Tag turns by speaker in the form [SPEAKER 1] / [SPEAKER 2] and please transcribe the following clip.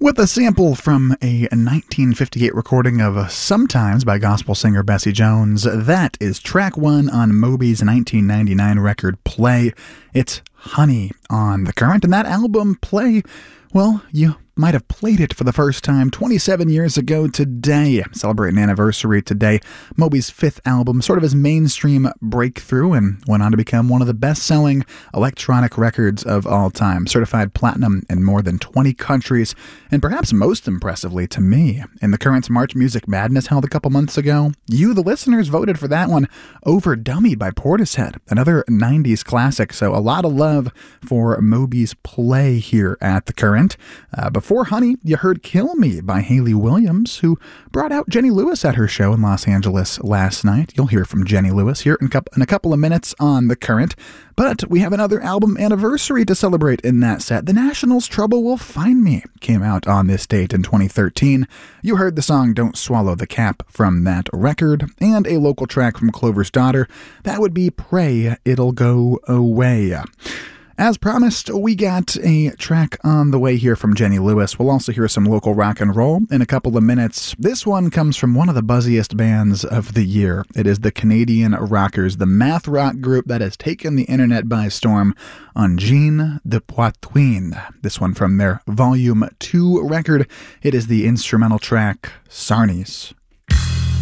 [SPEAKER 1] With a sample from a 1958 recording of Sometimes by gospel singer Bessie Jones, that is track one on Moby's 1999 record Play. It's Honey on The Current, and that album Play, well, you might have played it for the first time 27 years ago today. Celebrating an anniversary today. Moby's fifth album, sort of his mainstream breakthrough, and went on to become one of the best-selling electronic records of all time. Certified platinum in more than 20 countries, and perhaps most impressively to me, in The Current's March Music Madness held a couple months ago, you, the listeners, voted for that one over Dummy by Portishead, another 90s classic. So a lot of love for Moby's Play here at The Current. Before Honey, you heard Kill Me by Hayley Williams, who brought out Jenny Lewis at her show in Los Angeles last night. You'll hear from Jenny Lewis here in a couple of minutes on The Current. But we have another album anniversary to celebrate in that set. The Nationals' Trouble Will Find Me came out on this date in 2013. You heard the song Don't Swallow the Cap from that record, and a local track from Clover's Daughter. That would be Pray It'll Go Away. As promised, we got a track on the way here from Jenny Lewis. We'll also hear some local rock and roll in a couple of minutes. This one comes from one of the buzziest bands of the year. It is the Canadian Rockers, the math rock group that has taken the internet by storm, Ungine de Poitrine. This one from their Volume 2 record. It is the instrumental track Sarnies.